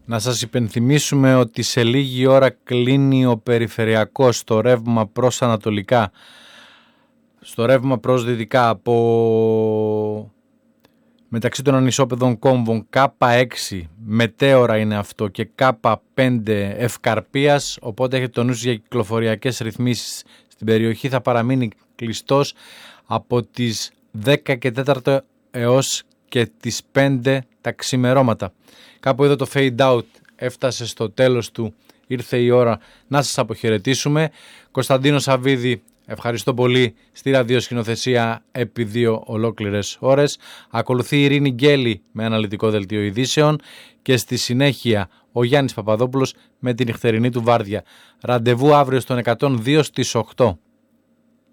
Να σας υπενθυμίσουμε ότι σε λίγη ώρα κλείνει ο περιφερειακός στο ρεύμα προς ανατολικά, στο ρεύμα προς δυτικά από μεταξύ των ανισόπεδων κόμβων K6 μετέωρα είναι αυτό και K5 Ευκαρπίας, οπότε έχετε το νου για κυκλοφοριακές ρυθμίσεις στην περιοχή. Θα παραμείνει κλειστός από τις 10 και 4 έως και τις 5 τα ξημερώματα. Κάπου εδώ το fade out έφτασε στο τέλος του, ήρθε η ώρα να σας αποχαιρετήσουμε. Κωνσταντίνο Σαββίδη, ευχαριστώ πολύ στη ραδιοσκηνοθεσία επί 2 ολόκληρες ώρες. Ακολουθεί η Ειρήνη Γκέλη με αναλυτικό δελτίο ειδήσεων και στη συνέχεια ο Γιάννης Παπαδόπουλος με την νυχτερινή του βάρδια. Ραντεβού αύριο στον 102 στις 8.